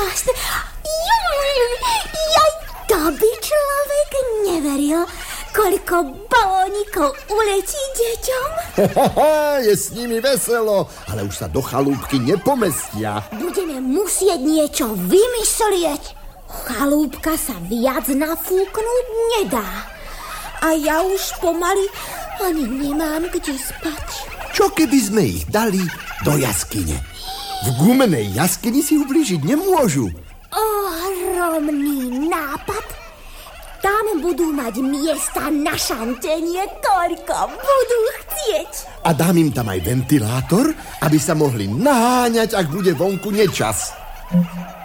krásne. Jaj, to by človek neveril, koľko balónikov uletí deťom. Je s nimi veselo, ale už sa do chalúbky nepomestia. Budeme musieť niečo vymyslieť. Chalúbka sa viac nafúknúť nedá. A ja už pomaly ani nemám kde spať. Čo keby sme ich dali do jaskyne? V gumenej jaskyni si ublížiť nemôžu. Ohromný nápad. Tam budú mať miesta na šantenie, koľko budú chcieť. A dám im tam aj ventilátor, aby sa mohli naháňať, ak bude vonku nečas.